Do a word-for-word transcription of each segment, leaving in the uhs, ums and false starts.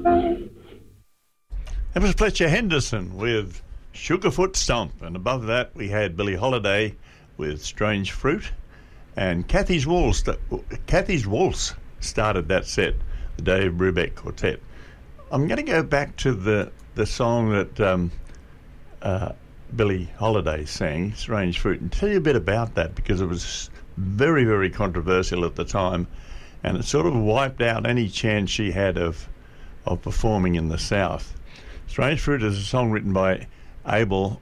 That was Fletcher Henderson with Sugarfoot Stomp, and above that we had Billie Holiday with Strange Fruit, and Kathy's Waltz. Kathy's Waltz started that set, the Dave Brubeck Quartet. I'm going to go back to the the song that um, uh, Billie Holiday sang, Strange Fruit, and tell you a bit about that, because it was very, very controversial at the time, and it sort of wiped out any chance she had of of performing in the South. Strange Fruit is a song written by Abel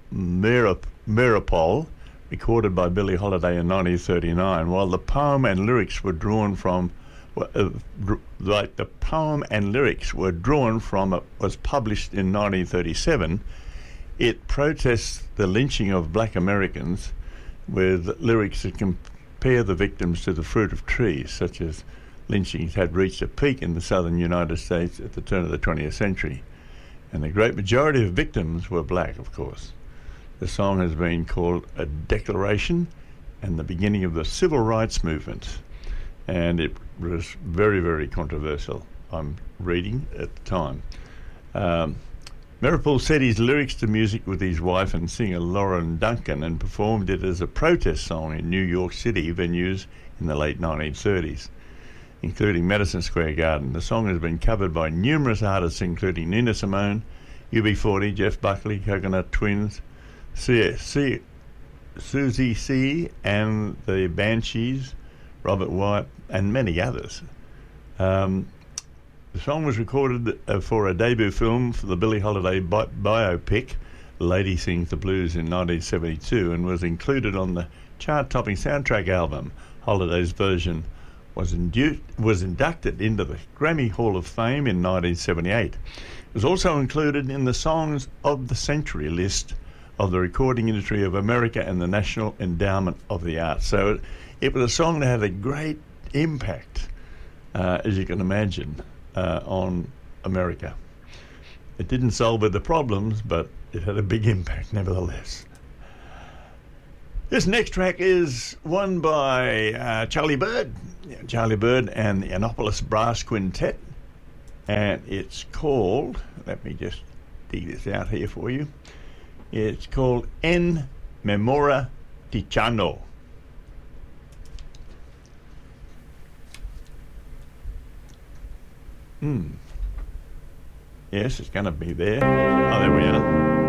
Meeropol, recorded by Billie Holiday in nineteen thirty-nine, while the poem and lyrics were drawn from, uh, like the poem and lyrics were drawn from, it was published in nineteen thirty-seven. It protests the lynching of black Americans with lyrics that compare the victims to the fruit of trees, such as lynchings had reached a peak in the southern United States at the turn of the twentieth century. And the great majority of victims were black, of course. The song has been called a declaration and the beginning of the civil rights movement. And it was very, very controversial, I'm reading at the time. Um, Meeropol set his lyrics to music with his wife and singer Lauren Duncan and performed it as a protest song in New York City venues in the late nineteen thirties, including Madison Square Garden. The song has been covered by numerous artists, including Nina Simone, U B forty, Jeff Buckley, Coconut Twins, C- C- Susie C, and the Banshees, Robert White, and many others. Um, the song was recorded uh, for a debut film for the Billie Holiday bi- biopic, Lady Sings the Blues, in nineteen seventy-two, and was included on the chart-topping soundtrack album. Holiday's version was, indu- was inducted into the Grammy Hall of Fame in nineteen seventy-eight. It was also included in the Songs of the Century list of the Recording Industry of America and the National Endowment of the Arts. So it, it was a song that had a great impact, uh, as you can imagine, uh, on America. It didn't solve the problems, but it had a big impact nevertheless. This next track is one by uh, Charlie Bird, Charlie Bird and the Annapolis Brass Quintet, and it's called, let me just dig this out here for you, it's called En Memora di Chano. Hmm. Yes, it's going to be there. Oh, there we are.